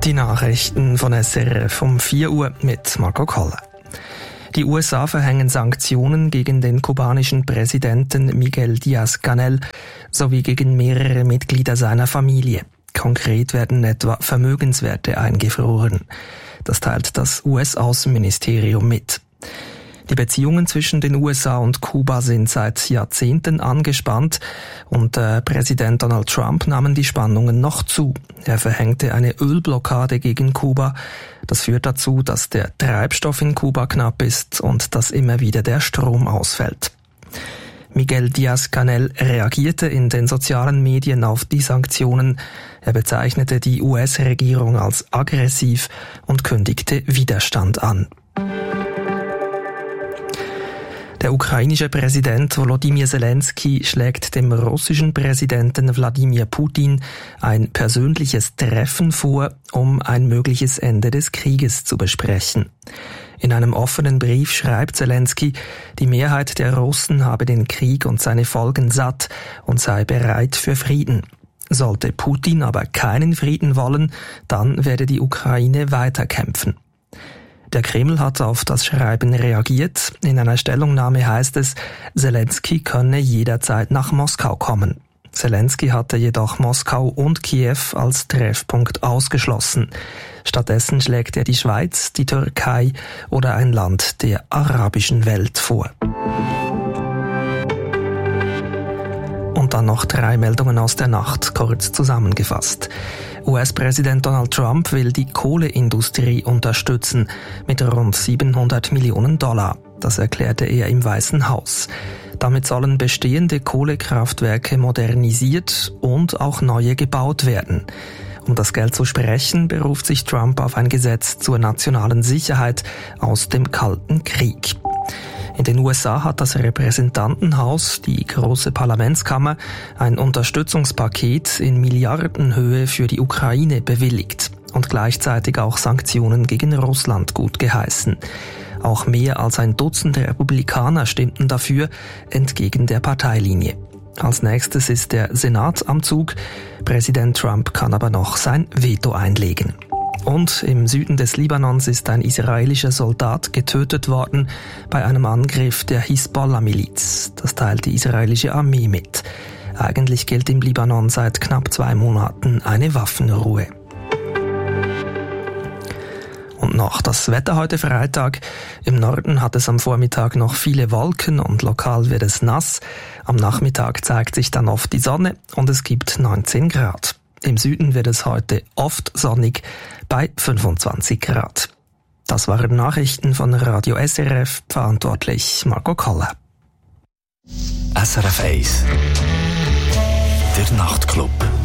Die Nachrichten von SRF um 4 Uhr mit Marco Koller. Die USA verhängen Sanktionen gegen den kubanischen Präsidenten Miguel Díaz-Canel sowie gegen mehrere Mitglieder seiner Familie. Konkret werden etwa Vermögenswerte eingefroren. Das teilt das US-Außenministerium mit. Die Beziehungen zwischen den USA und Kuba sind seit Jahrzehnten angespannt und Präsident Donald Trump nahmen die Spannungen noch zu. Er verhängte eine Ölblockade gegen Kuba. Das führt dazu, dass der Treibstoff in Kuba knapp ist und dass immer wieder der Strom ausfällt. Miguel Díaz-Canel reagierte in den sozialen Medien auf die Sanktionen. Er bezeichnete die US-Regierung als aggressiv und kündigte Widerstand an. Der ukrainische Präsident Volodymyr Zelensky schlägt dem russischen Präsidenten Wladimir Putin ein persönliches Treffen vor, um ein mögliches Ende des Krieges zu besprechen. In einem offenen Brief schreibt Zelensky, die Mehrheit der Russen habe den Krieg und seine Folgen satt und sei bereit für Frieden. Sollte Putin aber keinen Frieden wollen, dann werde die Ukraine weiterkämpfen. Der Kreml hat auf das Schreiben reagiert. In einer Stellungnahme heißt es, Zelensky könne jederzeit nach Moskau kommen. Zelensky hatte jedoch Moskau und Kiew als Treffpunkt ausgeschlossen. Stattdessen schlägt er die Schweiz, die Türkei oder ein Land der arabischen Welt vor. Und dann noch 3 Meldungen aus der Nacht, kurz zusammengefasst. US-Präsident Donald Trump will die Kohleindustrie unterstützen mit rund $700 Millionen. Das erklärte er im Weißen Haus. Damit sollen bestehende Kohlekraftwerke modernisiert und auch neue gebaut werden. Um das Geld zu sprechen, beruft sich Trump auf ein Gesetz zur nationalen Sicherheit aus dem Kalten Krieg. In den USA hat das Repräsentantenhaus, die große Parlamentskammer, ein Unterstützungspaket in Milliardenhöhe für die Ukraine bewilligt und gleichzeitig auch Sanktionen gegen Russland gutgeheißen. Auch mehr als ein Dutzend Republikaner stimmten dafür, entgegen der Parteilinie. Als nächstes ist der Senat am Zug. Präsident Trump kann aber noch sein Veto einlegen. Und im Süden des Libanons ist ein israelischer Soldat getötet worden bei einem Angriff der Hisbollah-Miliz. Das teilt die israelische Armee mit. Eigentlich gilt im Libanon seit knapp 2 Monaten eine Waffenruhe. Und noch das Wetter heute Freitag. Im Norden hat es am Vormittag noch viele Wolken und lokal wird es nass. Am Nachmittag zeigt sich dann oft die Sonne und es gibt 19 Grad. Im Süden wird es heute oft sonnig bei 25 Grad. Das waren Nachrichten von Radio SRF, verantwortlich Marco Koller. SRF 1 Der Nachtclub.